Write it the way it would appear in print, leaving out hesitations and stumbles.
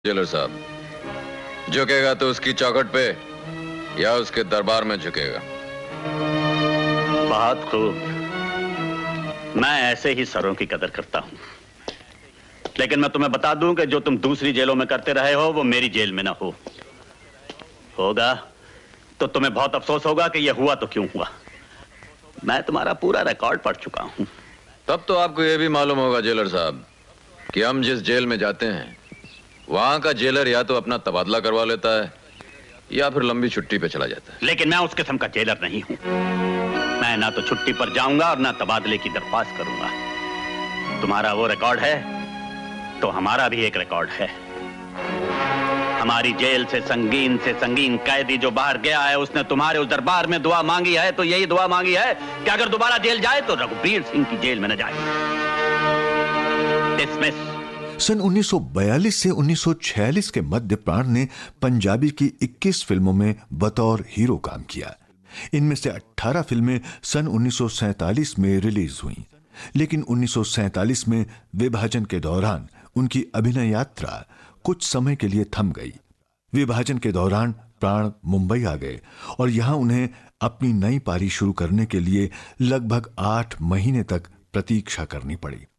Jailer साहब, झुकेगा तो उसकी चौखट पे या उसके दरबार में झुकेगा? बहुत खूब। मैं ऐसे ही सरों की कदर करता हूं, लेकिन मैं तुम्हें बता दूं कि जो तुम दूसरी जेलों में करते रहे हो वो मेरी जेल में ना होगा तो तुम्हें बहुत अफसोस होगा कि यह हुआ तो क्यों हुआ। मैं तुम्हारा पूरा रिकॉर्ड पढ़ चुका हूं। तब तो आपको यह भी मालूम होगा जेलर साहब कि हम जिस जेल में जाते हैं वहां का जेलर या तो अपना तबादला करवा लेता है या फिर लंबी छुट्टी पे चला जाता है। लेकिन मैं उस किस्म का जेलर नहीं हूं। मैं ना तो छुट्टी पर जाऊंगा और ना तबादले की दरख्वास्त करूंगा। तुम्हारा वो रिकॉर्ड है तो हमारा भी एक रिकॉर्ड है। हमारी जेल से संगीन कैदी जो बाहर गया है उसने तुम्हारे उस दरबार में दुआ मांगी है, तो यही दुआ मांगी है कि अगर दोबारा जेल जाए तो रघुबीर सिंह की जेल में न जाए। डिसमिस। सन 1942 से 1946 के मध्य प्राण ने पंजाबी की 21 फिल्मों में बतौर हीरो काम किया। इनमें से 18 फिल्में सन 1947 में रिलीज हुई, लेकिन 1947 में विभाजन के दौरान उनकी अभिनय यात्रा कुछ समय के लिए थम गई। विभाजन के दौरान प्राण मुंबई आ गए और यहां उन्हें अपनी नई पारी शुरू करने के लिए लगभग 8 महीने तक प्रतीक्षा करनी पड़ी।